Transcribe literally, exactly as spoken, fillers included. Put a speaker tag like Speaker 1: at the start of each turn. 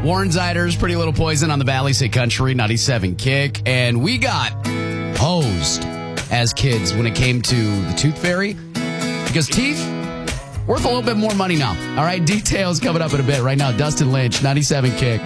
Speaker 1: Warren Ziders, Pretty Little Poison on the Valley Say Country, ninety-seven Kick. And we got hosed as kids when it came to the Tooth Fairy. Because teeth, worth a little bit more money now. All right, details coming up in a bit. Right now, Dustin Lynch, ninety-seven Kick.